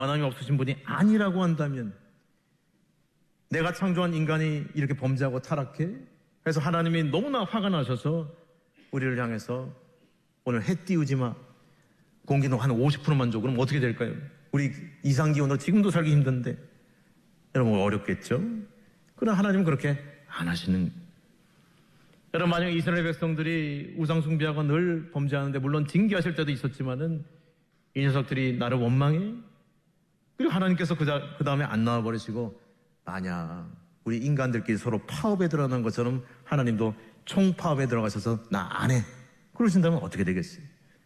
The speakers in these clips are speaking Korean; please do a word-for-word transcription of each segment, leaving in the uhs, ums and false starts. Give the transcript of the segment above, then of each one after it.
하나님 없으신 분이 아니라고 한다면, 내가 창조한 인간이 이렇게 범죄하고 타락해? 그래서 하나님이 너무나 화가 나셔서 우리를 향해서 오늘 해 띄우지 마, 공기는 한 오십 퍼센트만 줘. 그럼 어떻게 될까요? 우리 이상기온으로 지금도 살기 힘든데. 여러분 어렵겠죠? 그러나 하나님은 그렇게 안 하시는. 여러분, 만약 이스라엘 백성들이 우상숭배하고 늘 범죄하는데, 물론 징계하실 때도 있었지만은 이 녀석들이 나를 원망해? 그리고 하나님께서 그, 그 다음에 안 나와버리시고, 만약 우리 인간들끼리 서로 파업에 들어가는 것처럼 하나님도 총파업에 들어가셔서 나 안 해, 그러신다면 어떻게 되겠어요?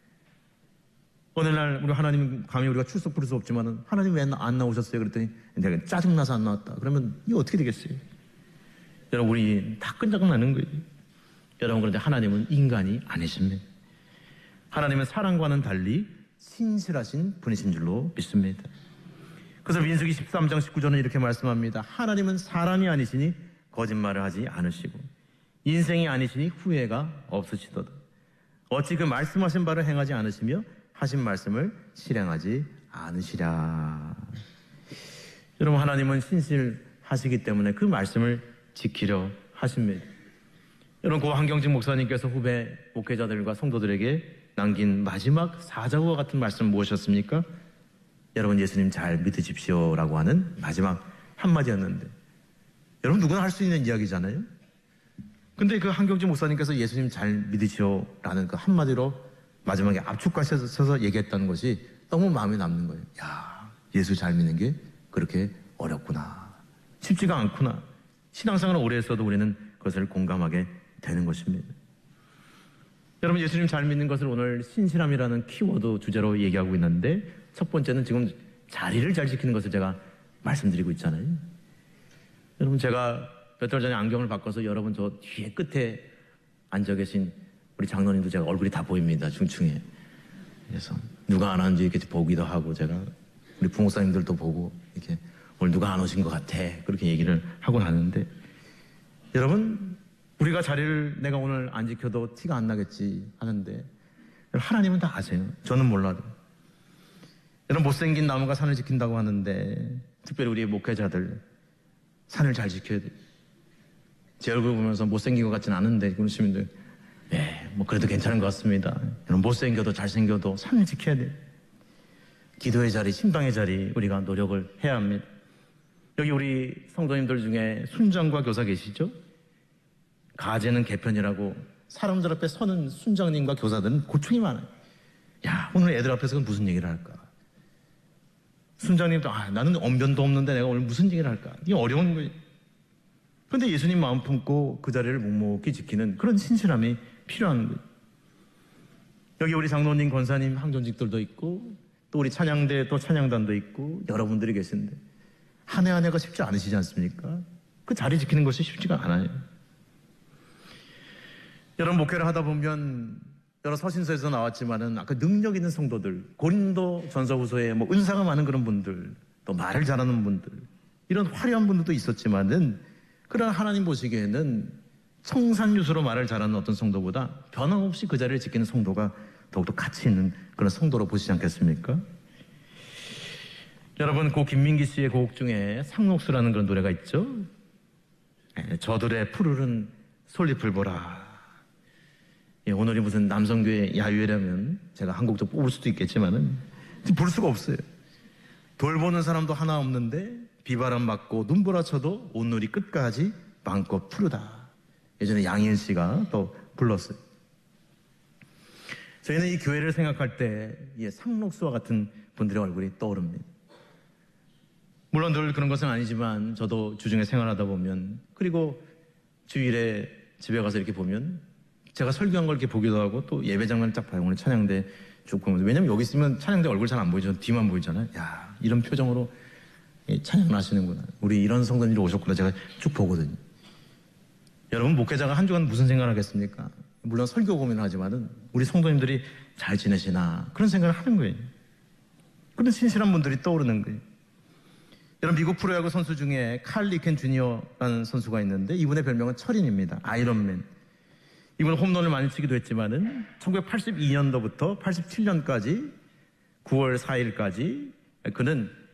오늘날 우리 하나님 감히 우리가 출석 부를 수 없지만은 하나님 왜 안 나오셨어요? 그랬더니 내가 짜증나서 안 나왔다. 그러면 이거 어떻게 되겠어요? 여러분, 우리 다 끈적은 나는 거예요. 여러분, 그런데 하나님은 인간이 아니십니다. 하나님은 사람과는 달리 신실하신 분이신 줄로 믿습니다. 그래서 민수기 십삼 장 십구 절은 이렇게 말씀합니다. 하나님은 사람이 아니시니 거짓말을 하지 않으시고 인생이 아니시니 후회가 없으시도다. 어찌 그 말씀하신 바를 행하지 않으시며 하신 말씀을 실행하지 않으시랴. 여러분, 하나님은 신실하시기 때문에 그 말씀을 지키려 하십니다. 여러분, 고 한경직 목사님께서 후배 목회자들과 성도들에게 남긴 마지막 사자와 같은 말씀 무엇이었습니까? 여러분, 예수님 잘 믿으십시오라고 하는 마지막 한마디였는데, 여러분 누구나 할 수 있는 이야기잖아요. 근데 그 한경직 목사님께서 예수님 잘 믿으시오라는 그 한마디로 마지막에 압축하셔서 얘기했다는 것이 너무 마음에 남는 거예요. 야, 예수 잘 믿는 게 그렇게 어렵구나, 쉽지가 않구나. 신앙생활을 오래 했어도 우리는 그것을 공감하게 되는 것입니다. 여러분, 예수님 잘 믿는 것을 오늘 신실함이라는 키워드 주제로 얘기하고 있는데, 첫 번째는 지금 자리를 잘 지키는 것을 제가 말씀드리고 있잖아요. 여러분, 제가 몇 달 전에 안경을 바꿔서 여러분 저 뒤에 끝에 앉아 계신 우리 장로님도 제가 얼굴이 다 보입니다. 중층에. 그래서 누가 안 왔는지 이렇게 보기도 하고, 제가 우리 부목사님들도 보고 이렇게 오늘 누가 안 오신 것 같아, 그렇게 얘기를 하고 나는데, 여러분, 우리가 자리를 내가 오늘 안 지켜도 티가 안 나겠지 하는데, 하나님은 다 아세요. 저는 몰라도. 여러분, 못생긴 나무가 산을 지킨다고 하는데, 특별히 우리 목회자들 산을 잘 지켜야 돼요. 제 얼굴 보면서 못생긴 것 같지는 않은데 그러시면 돼요. 네, 뭐 그래도 괜찮은 것 같습니다. 여러분, 못생겨도 잘생겨도 산을 지켜야 돼요. 기도의 자리, 신방의 자리 우리가 노력을 해야 합니다. 여기 우리 성도님들 중에 순장과 교사 계시죠? 가제는 개편이라고 사람들 앞에 서는 순장님과 교사들은 고충이 많아요. 야, 오늘 애들 앞에서 무슨 얘기를 할까? 순장님도 아, 나는 언변도 없는데 내가 오늘 무슨 얘기를 할까? 이게 어려운 거예요. 그런데 예수님 마음 품고 그 자리를 묵묵히 지키는 그런 신실함이 필요한 거예요. 여기 우리 장로님, 권사님, 항존직들도 있고, 또 우리 찬양대, 또 찬양단도 있고, 여러분들이 계신데 한 해 한 해가 쉽지 않으시지 않습니까? 그 자리 지키는 것이 쉽지가 않아요. 여러분, 목회를 하다 보면 여러 서신서에서 나왔지만은 아까 능력 있는 성도들, 고린도 전서후서에 뭐 은사가 많은 그런 분들, 또 말을 잘하는 분들, 이런 화려한 분들도 있었지만은, 그러나 하나님 보시기에는 청산유수로 말을 잘하는 어떤 성도보다 변함없이 그 자리를 지키는 성도가 더욱더 가치 있는 그런 성도로 보시지 않겠습니까? 여러분, 고 김민기 씨의 곡 중에 상록수라는 그런 노래가 있죠. 저들의 푸르른 솔잎을 보라. 예, 오늘이 무슨 남성교회 야유회라면 제가 한 곡 좀 뽑을 수도 있겠지만은 볼 수가 없어요. 돌보는 사람도 하나 없는데 비바람 맞고 눈보라 쳐도 온누리 끝까지 마음껏 푸르다. 예전에 양희은 씨가 또 불렀어요. 저희는 이 교회를 생각할 때 예, 상록수와 같은 분들의 얼굴이 떠오릅니다. 물론 늘 그런 것은 아니지만 저도 주중에 생활하다 보면, 그리고 주일에 집에 가서 이렇게 보면 제가 설교한 걸 이렇게 보기도 하고, 또 예배 장면을 딱 봐요. 오늘 찬양대 쭉 보면서. 왜냐면 여기 있으면 찬양대 얼굴 잘 안 보이죠. 뒤만 보이잖아요. 야, 이런 표정으로 찬양을 하시는구나. 우리 이런 성도님들이 오셨구나. 제가 쭉 보거든요. 여러분, 목회자가 한 주간 무슨 생각을 하겠습니까? 물론 설교 고민을 하지만은 우리 성도님들이 잘 지내시나 그런 생각을 하는 거예요. 그런 신실한 분들이 떠오르는 거예요. 여러분, 미국 프로야구 선수 중에 칼 리켄 주니어라는 선수가 있는데 이분의 별명은 철인입니다. 아이런맨. 이분은 홈런을 많이 치기도 했지만은 천구백팔십이 년도부터 팔십칠 년까지 구월 사일까지 그는